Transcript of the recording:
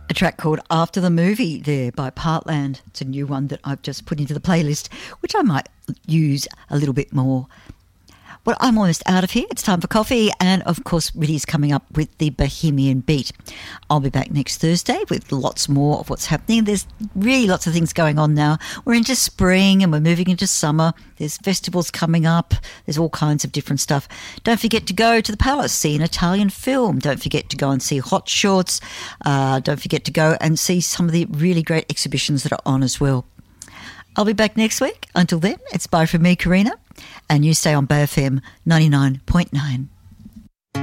A track called After the Movie there by Partland. It's a new one that I've just put into the playlist, which I might use a little bit more. Well, I'm almost out of here. It's time for coffee. And, of course, Riddy's coming up with the Bohemian Beat. I'll be back next Thursday with lots more of what's happening. There's really lots of things going on now. We're into spring and we're moving into summer. There's festivals coming up. There's all kinds of different stuff. Don't forget to go to the Palace, see an Italian film. Don't forget to go and see Hot Shorts. Don't forget to go and see some of the really great exhibitions that are on as well. I'll be back next week. Until then, it's bye from me, Karina. And you stay on Bay FM 99.9.